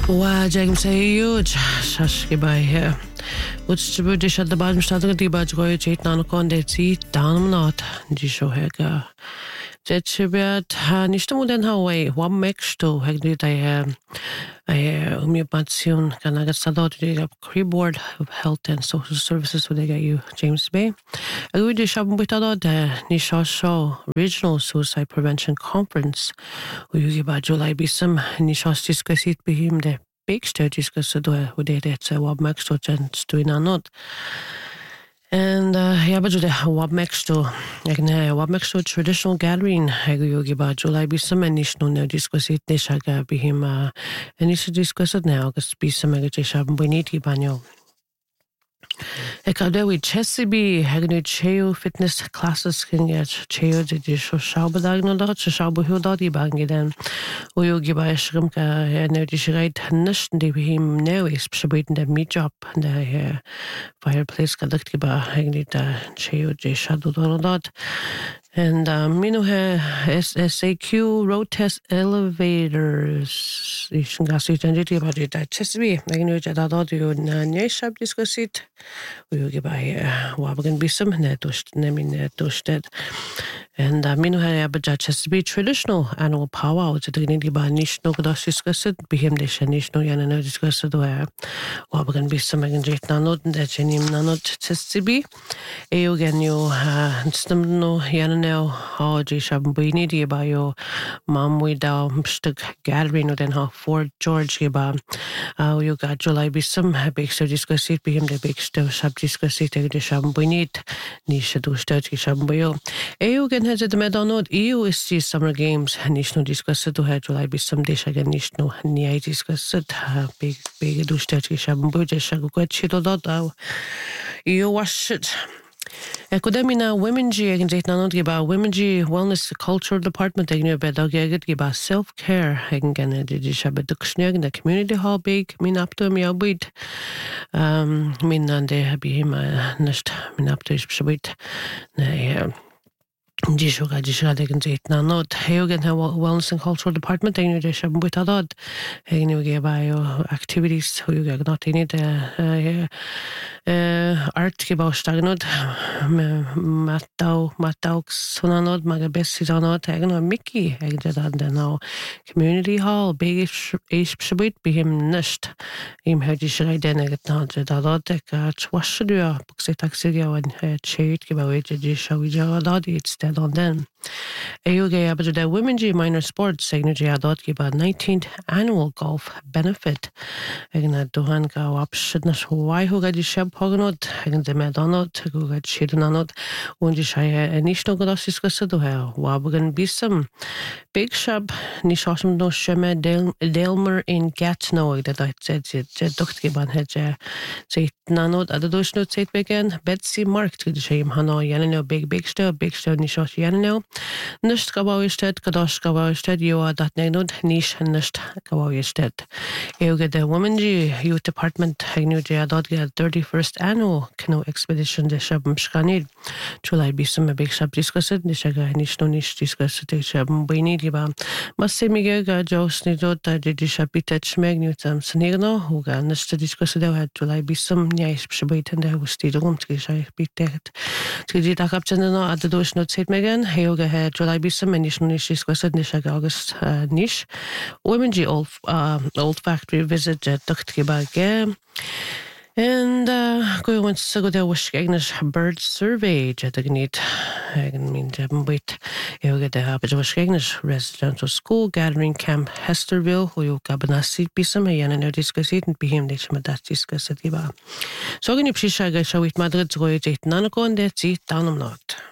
James huge Shashki by here. Which to British at the bottom starting at the badge go cheat on a condet seat down not Jisho Hega. Jetchibet Nishtamudan Hawaii, one makes to Hegdit I Umipation can I get Sadot Creboard of Health and Social Services with you, James Bay. I would shop with the Nisha Shaw Regional Suicide Prevention Conference. We give by July be some Nisha's discuss it be him the big stage discuss with it what makes to chance doing or not. And but the what makes to what makes to traditional gathering Yogi by July be some and Nishno no discuss it Nishaga be him and you should discuss it now because be some shop we need to banyo. Ik with Chesapeake having Cheo fitness classes can get Cheo the dish or Shabbadag no dot, Shabu Doddy bang then. Or you give a shrimka and no dish right nation to him now is beating the meat job and the fireplace conducted by hanging it Cheo J Shadow dot. And Mino SAQ road test elevators. You can gas it and it about it at Chesapeake. I know that audio and shop discuss it. We will give by Wabagan Bissum, Netust, Nemin Netusted. And Mino Habajat Chesapeake traditional annual power out to the Dignity by Nishno Godas discuss it. Be him the Shanishno Yanano discuss it where Wabagan Bissum and Jet Nanot and that Jenim Nanot Chesapeake. Eogan you Stumno Yanano. How Jisham Binidi by your mom without Mstuk gathering then how Fort George Giba. You got July be some big so discuss it be him the big stuff sub discuss it the sham binit Nisha do sturgy shamboyo. Eogan has at the Medonod EU is the summer games Nishno discuss it to have July be some dish again Nishno Nia discuss it big do sturgy shambo Jeshago got shit or dot. You wash it. Academina Women G again not give about Women G Wellness Cultural Department again about give about self-care again did in the community hall big min up to me a bit min and they be him nest min up to bit Jishoga again not Hagen Wellness and Cultural Department and you shab with a dot and you give bio activities who you get not in it art about stagnod Matau Sonanod Magabes is on not Mickey and now community hall big shabit be him nest him had you should then not a lot what should you say taxi and cheat give away to show each other it's dead on them. Ayuga but the Women G Minor Sports Signature Adot give a 19th annual golf benefit. Egna Duhan go up shouldn't why who got you shab hoganot, and the Madonot, who got shidonot, when you shy a nishno godas discuss to her, Wabagan Bissum. Big shab Nishosum no Shema Delmer in Gatno that I said Duktgiban had say nanot at the Dushnot say again, Betsy Mark to the shame Hano Yanino big show Nishos Yanino. Nust Gawaisted, Kadosh Gawaisted, you are that named Nish and Nust Gawaisted. You get the Women G Youth Department, Hagnu Jadot 31st annual canoe expedition, the Shabum Shkanid. July be some big shop discussed, the Shaga Nishno Nish discussed, the Shabum Bainidiba. Massimiga, Jos Nidot, the Dishabit Magnutam Sanigno, who got Nust discussed had July be some nice Shabit and there was still room to be dead. To the Dakapton at the Dosh not said Megan, Hayoga had July be some Nish discussed, the Shaga August Nish. Women G old factory visit at Duktibag. And go on to go there was Agnes bird survey at the Gnit. I mean, wait, you get the habit of Agnes residential school gathering camp Hesterville, who you cabana seat be some and no discuss it and be him that discuss it. So, I'm going to show it Madrid to go 8 Nanako and that's it down not.